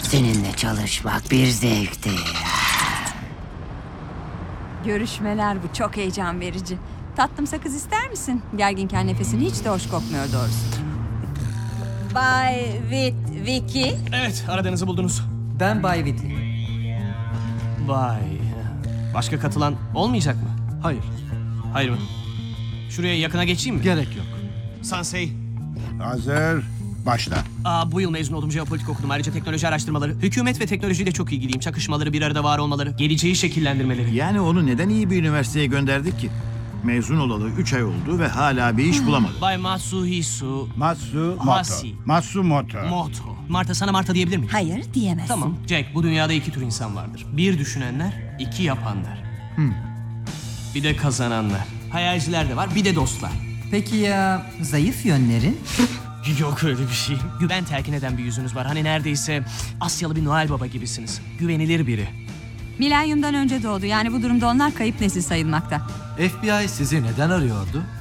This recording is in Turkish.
Seninle çalışmak bir zevkti. Görüşmeler bu. Çok heyecan verici. Tatlım sakız ister misin? Gerginken nefesin hiç de hoş kokmuyor doğrusu. Bay Vicky. Evet, aradığınızı buldunuz. Ben Bay Whitley. Vay. Başka katılan olmayacak mı? Hayır, Hayır mı? Şuraya yakına geçeyim mi? gerek yok. Sansei. Hazır. Başla. Bu yıl mezun oldum, jeopolitik okudum. Ayrıca teknoloji araştırmaları, hükümet ve teknolojiyle çok ilgiliyim. Çakışmaları, bir arada var olmaları, geleceği şekillendirmeleri. Yani onu neden iyi bir üniversiteye gönderdik ki? Mezun olalı 3 ay oldu ve hala bir iş bulamadı. Bay Matsuhisu Matsumoto. Hasi. Matsumoto. Moto. Marta, sana Marta diyebilir miyim? Hayır diyemezsin. Tamam. Jack, bu dünyada iki tür insan vardır. Bir düşünenler, iki yapanlar. Bir de kazananlar. Hayalciler de var, bir de dostlar. Peki ya zayıf yönlerin? Yok öyle bir şey. Güven telkin eden bir yüzünüz var. Hani neredeyse Asyalı bir Noel Baba gibisiniz. Güvenilir biri. Milenyumdan önce doğdu. Yani bu durumda onlar kayıp nesil sayılmakta. FBI sizi neden arıyordu?